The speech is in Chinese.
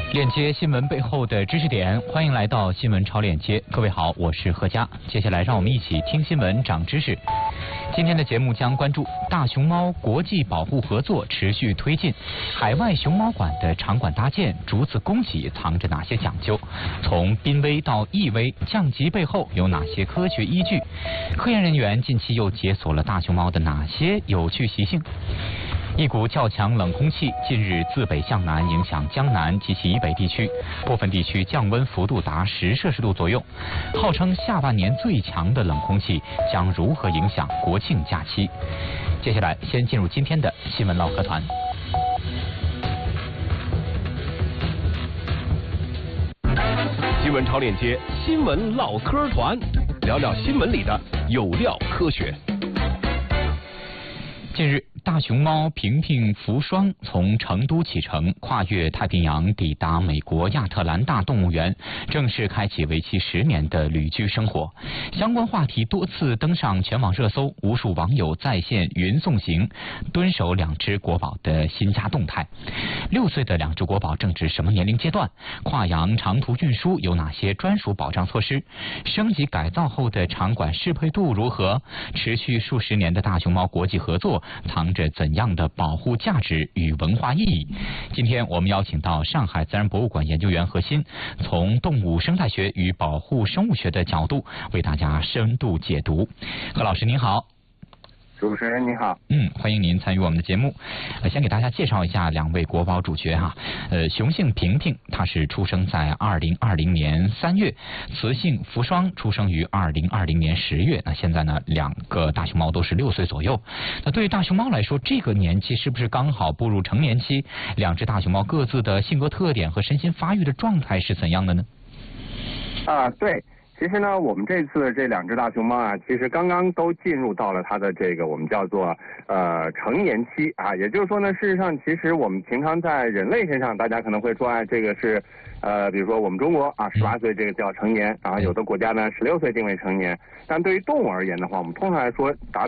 链接新闻背后的知识点，欢迎来到新闻超链接。各位好，我是何佳。接下来让我们一起听新闻长知识。今天的节目将关注大熊猫国际保护合作持续推进，海外熊猫馆的场馆搭建逐字供给藏着哪些讲究？从濒危到易危降级背后有哪些科学依据？科研人员近期又解锁了大熊猫的哪些有趣习性？一股较强冷空气近日自北向南影响江南及其以北地区，部分地区降温幅度达10摄氏度左右。号称下半年最强的冷空气将如何影响国庆假期？接下来先进入今天的新闻唠嗑团。 新闻超链接，新闻唠嗑团，聊聊新闻里的有料科学。 近日，大熊猫平平福双从成都启程，跨越太平洋抵达美国亚特兰大动物园，正式开启为期10年的旅居生活。相关话题多次登上全网热搜，无数网友在线云送行蹲守2只国宝的新家动态。6岁的2只国宝正值什么年龄阶段？跨洋长途运输有哪些专属保障措施？升级改造后的场馆适配度如何？持续数十年的大熊猫国际合作藏着怎样的保护价值与文化意义？今天我们邀请到上海自然博物馆研究员何鑫，从动物生态学与保护生物学的角度为大家深度解读。何老师您好。 主持人你好， 欢迎您参与我们的节目。先给大家介绍一下2位国宝主角哈。雄性平平，它是出生在2020年3月；雌性福双出生于2020年10月。那现在呢，2个大熊猫都是6岁左右。那对于大熊猫来说，这个年纪是不是刚好步入成年期？2只大熊猫各自的性格特点和身心发育的状态是怎样的呢？ 对。其实呢，我们这次的这2只大熊猫啊，其实刚刚都进入到了它的这个我们叫做成年期啊，也就是说呢，事实上其实我们平常在人类身上，大家可能会说这个是比如说我们中国啊18岁这个叫成年，然后有的国家呢16岁定为成年，但对于动物而言的话，我们通常来说达